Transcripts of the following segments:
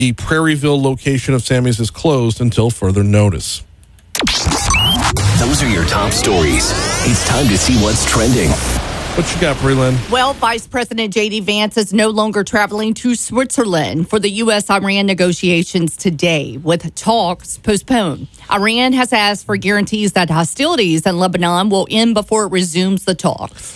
The Prairieville location of Sammy's is closed until further notice. Those are your top stories. It's time to see what's trending. What you got, Breland? Well, Vice President J.D. Vance is no longer traveling to Switzerland for the U.S.-Iran negotiations today, with talks postponed. Iran has asked for guarantees that hostilities in Lebanon will end before it resumes the talks.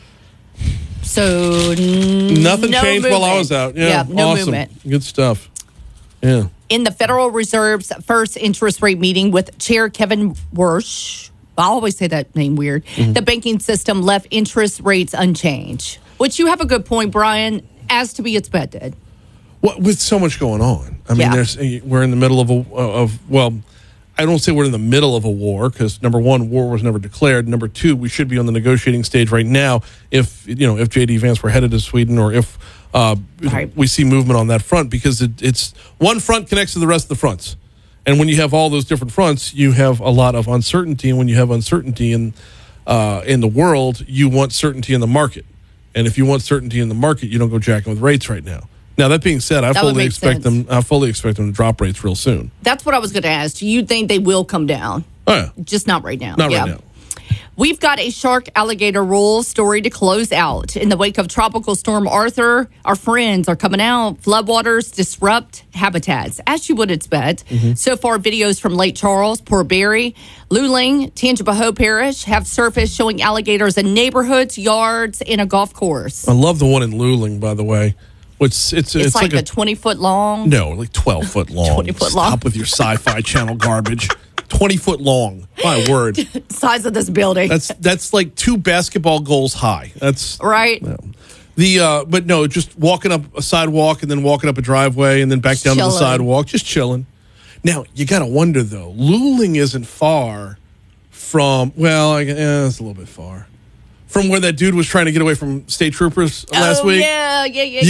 So, nothing no changed movement. while I was out. Yeah, no awesome. movement. Good stuff. Yeah. In the Federal Reserve's first interest rate meeting with Chair Kevin Warsh, I always say that name weird, the banking system left interest rates unchanged, which you have a good point, Brian, as to be expected. Well, with so much going on. I mean, we're in the middle of I don't say we're in the middle of a war because, number one, war was never declared. Number two, we should be on the negotiating stage right now if J.D. Vance were headed to Sweden or if we see movement on that front, because it's one front connects to the rest of the fronts. And when you have all those different fronts, you have a lot of uncertainty. And when you have uncertainty in the world, you want certainty in the market. And if you want certainty in the market, you don't go jacking with rates right now. Now, that being said, I fully expect them to drop rates real soon. That's what I was going to ask. Do you think they will come down? Oh, yeah. Just not right now. Not right now. We've got a shark-alligator rule story to close out. In the wake of Tropical Storm Arthur, our friends are coming out. Floodwaters disrupt habitats, as you would expect. So far, videos from Lake Charles, Port Barre, Luling, Tangipahoa Parish have surfaced showing alligators in neighborhoods, yards, and a golf course. I love the one in Luling, by the way. It's like a 20-foot long? No, like 12-foot long. 20-foot long. Stop with your Sci-Fi Channel garbage. 20-foot long. My word. Size of this building. That's like 2 basketball goals high. That's right. But no, just walking up a sidewalk and then walking up a driveway and then back down to the sidewalk, just chilling. Now, you got to wonder, though. Luling isn't far from, it's a little bit far. From where that dude was trying to get away from state troopers last week. Yeah.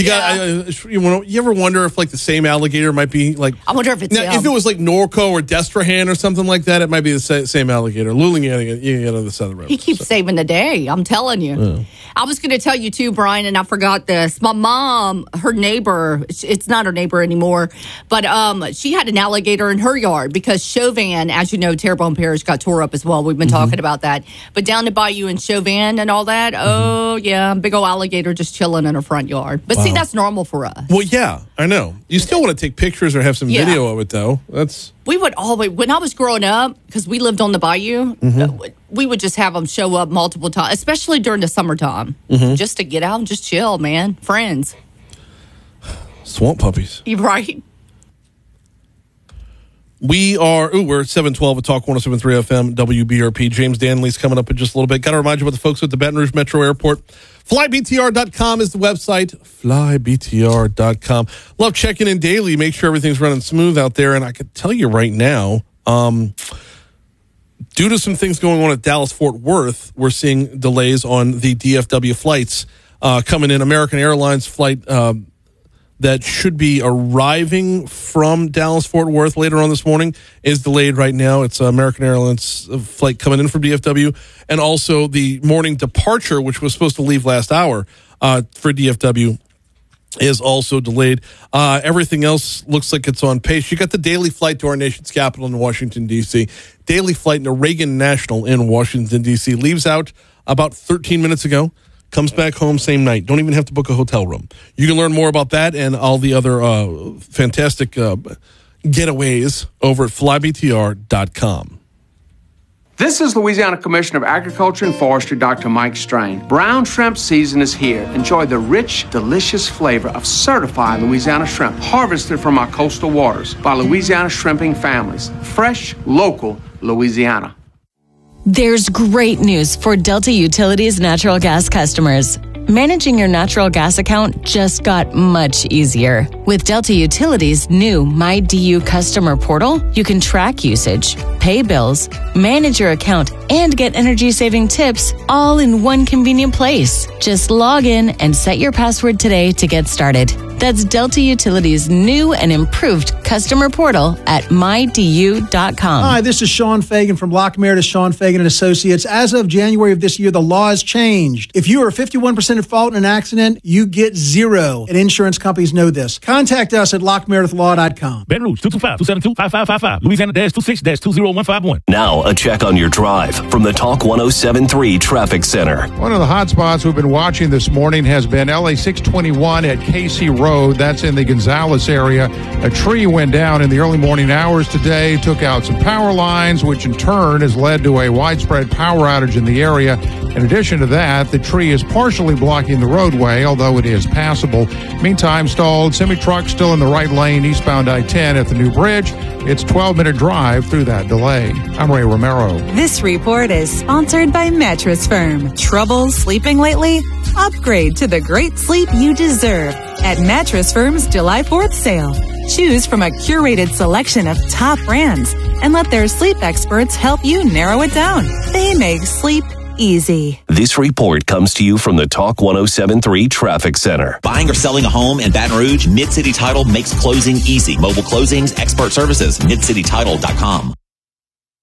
You ever wonder if like the same alligator might be like? I wonder if it's now, if it was like Norco or Destrehan or something like that, it might be the same alligator. Luling, you get on the side of the road. He keeps saving the day. I'm telling you. Yeah. I was going to tell you too, Brian, and I forgot this. My mom, her neighbor, it's not her neighbor anymore, but she had an alligator in her yard because Chauvin, as you know, Terrebonne Parish got tore up as well. We've been talking about that. But down the bayou in Chauvin and all that, big old alligator just chilling in her front yard. But see, that's normal for us. Well, yeah, I know. You still want to take pictures or have some video of it, though. We would always, when I was growing up, because we lived on the bayou, we would just have them show up multiple times, especially during the summertime, just to get out and just chill, man. Friends. Swamp puppies. You're right. We're at 712 at Talk 107.3 FM, WBRP. James Danley's coming up in just a little bit. Got to remind you about the folks at the Baton Rouge Metro Airport. FlyBTR.com is the website. FlyBTR.com. Love checking in daily. Make sure everything's running smooth out there. And I can tell you right now, due to some things going on at Dallas-Fort Worth, we're seeing delays on the DFW flights coming in. American Airlines flight that should be arriving from Dallas-Fort Worth later on this morning is delayed right now. It's American Airlines flight coming in from DFW. And also the morning departure, which was supposed to leave last hour for DFW, is also delayed. Everything else looks like it's on pace. You got the daily flight to our nation's capital in Washington, D.C. Daily flight to Reagan National in Washington, D.C. Leaves out about 13 minutes ago. Comes back home same night. Don't even have to book a hotel room. You can learn more about that and all the other fantastic getaways over at flybtr.com. This is Louisiana Commissioner of Agriculture and Forestry, Dr. Mike Strain. Brown shrimp season is here. Enjoy the rich, delicious flavor of certified Louisiana shrimp harvested from our coastal waters by Louisiana shrimping families. Fresh, local Louisiana. There's great news for Delta Utilities natural gas customers. Managing your natural gas account just got much easier. With Delta Utilities' new MyDU customer portal, you can track usage, pay bills, manage your account, and get energy-saving tips all in one convenient place. Just log in and set your password today to get started. That's Delta Utilities' new and improved customer portal at mydu.com. Hi, this is Sean Fagan from Lockmere to Sean Fagan & Associates. As of January of this year, the law has changed. If you are 51% at fault in an accident, you get zero. And insurance companies know this. Contact us at lockmeredithlaw.com. Baton Rouge, 225-272-5555. Louisiana-26-20151. Now, a check on your drive from the Talk 107.3 Traffic Center. One of the hot spots we've been watching this morning has been LA 621 at Casey Road. That's in the Gonzales area. A tree went down in the early morning hours today, took out some power lines, which in turn has led to a widespread power outage in the area. In addition to that, the tree is partially blocking the roadway, although it is passable. Meantime, stalled semi-truck still in the right lane eastbound I-10 at the new bridge. It's a 12-minute drive through that delay. I'm Ray Romero. This report is sponsored by Mattress Firm. Trouble sleeping lately? Upgrade to the great sleep you deserve at Mattress Firm's July 4th sale. Choose from a curated selection of top brands and let their sleep experts help you narrow it down. They make sleep easy. This report comes to you from the Talk 107.3 Traffic Center. Buying or selling a home in Baton Rouge? Mid-City Title makes closing easy. Mobile closings, expert services, midcitytitle.com.